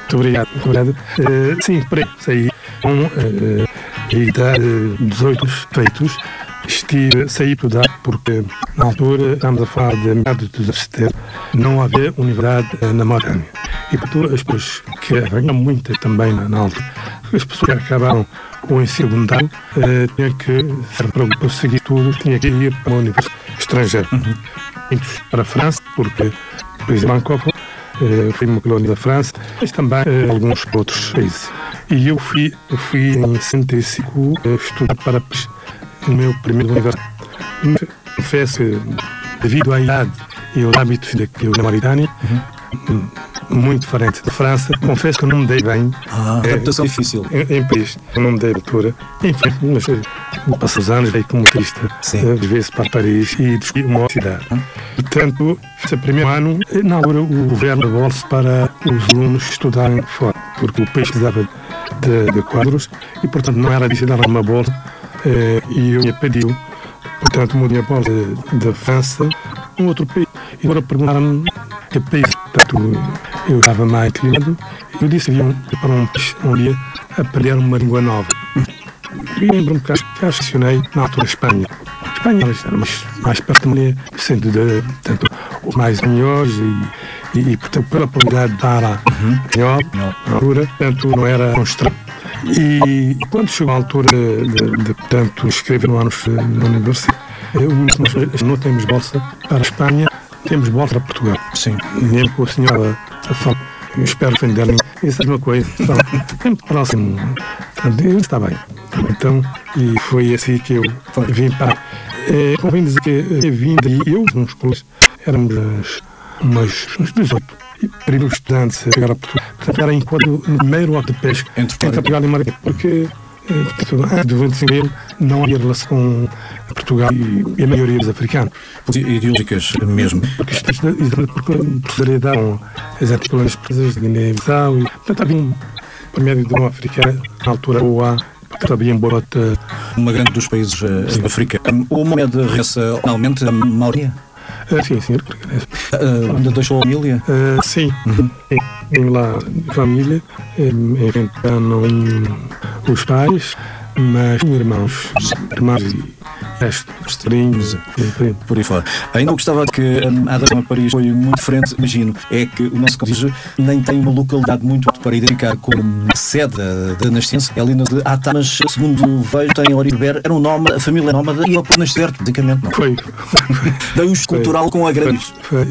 Muito obrigado. Sim, por aí, saí com e dá 18 feitos. Saí para dar porque, na altura, estamos a falar de meados de setembro, não havia universidade na Mauritânia. E, portanto, as pessoas que ganham muitas também na altura, as pessoas que acabaram com o ensino secundário, tinham que, para seguir tudo, tinham que ir para uma universidade estrangeira. Muitos para a França, porque, por exemplo, Bangkok foi uma colónia da França, mas também alguns outros países. E eu fui em 65 estudar para o meu primeiro universidade. Confesso que, devido à idade e aos hábitos que eu na Mauritânia, muito diferente da França, confesso que eu não me dei bem. Adaptação difícil. Em país, eu não me dei altura. Enfim, mas passam os anos, veio como turista, às vezes para Paris e descobri uma outra cidade. Portanto, esse primeiro ano, na altura, o governo deu bolsa para os alunos estudarem fora, porque o país precisava de quadros e, portanto, não era difícil dar uma bolsa. E eu me pediu, portanto, mudei a bolsa da França, um outro país. E agora perguntaram-me que país. Portanto, eu estava mais inclinado. Eu disse que iam para um país onde ia aprender uma língua nova. E lembro-me que acionei na altura Espanha. Espanha era mais perto da minha, sendo tanto os mais melhores e portanto, pela probabilidade de dar a espanhol, na altura, portanto, não era tão estranho. E quando chegou a altura portanto, escrever no ano na universidade, eu disse, não temos bolsa para a Espanha, temos bolsa para Portugal. Sim. Nem com a senhora a falar, eu espero ofender-me, isso é uma coisa, é muito próximo. Portanto, está bem. Então, e foi assim que eu vim para. Convém dizer que vim daí, eu, uns colegas, éramos uns 18. Para os estudantes chegar a Portugal. Portanto, era enquanto no primeiro ato de pesca entre Portugal e Margarida, porque antes do 25 de abril não havia relação com Portugal e a maioria dos africanos. Ideológicas mesmo. Porque precisaria com as anticolônias presas de Guiné-Bissau e, portanto, havia por meio de uma africana, na altura, portanto, havia uma grande dos países africanos. O Mohamed regressa finalmente a Mauritânia? Sim, Onde deixou a família? Sim, tenho lá família, enfrentando os pais, mas irmãos e estrinhos por aí fora. Ainda gostava de que a adaptação a Paris foi muito diferente, imagino, é que o nosso cônjuge nem tem uma localidade muito alta para identificar como sede da nascença, é ali na de Ata, mas segundo vejo, tem origem berber, era um nome, a família nómada e ele pode nascer certo, praticamente não. Foi. Deu um cultural com a grande.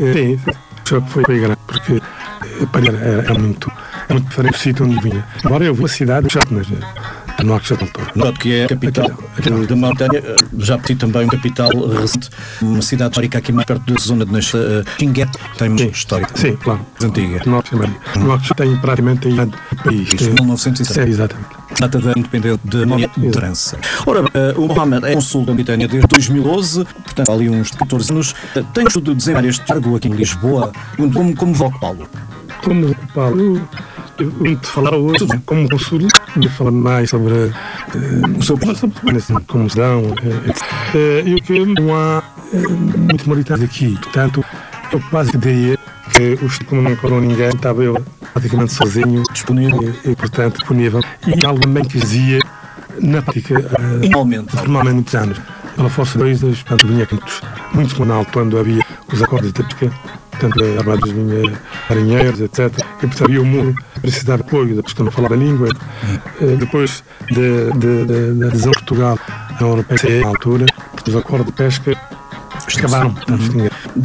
Foi grande, porque Paris é muito diferente do sítio onde vinha. Agora eu vou à cidade de Châteauneuf, do norte de Châteauneuf. Note que é a capital da Mauritânia, já pedi também uma capital recente, uma cidade histórica aqui mais perto da zona de Nascimento, Chinguete, tem uma história. Sim, claro. Antiga. O norte tem praticamente a idade do país. 1907. Exatamente. Data da independência de França. Ora, o Mohamed é consul da Mauritânia desde 2012, portanto, há ali uns 14 anos. Tem o de desempenhar este cargo aqui em Lisboa, como vai ocupá-lo? Como ocupá-lo? Eu vim te falar hoje, como consul, de falar mais sobre o seu plano, como se dão. E o que não há muitos mauritários aqui, portanto, eu quase ideia que como não encontrou ninguém, estava eu praticamente sozinho, disponível e portanto, disponível. E algo também que dizia, na prática, normalmente muitos anos, pela força de coisas, portanto, vinha muitos planalto quando havia os acordos de pesca, portanto, armados vinha marinheiros, etc. E, portanto, havia o mundo precisava de apoio, da pessoa não falava a língua. Depois da adesão de Portugal à União Europeia, na altura, os acordos de pesca acabaram.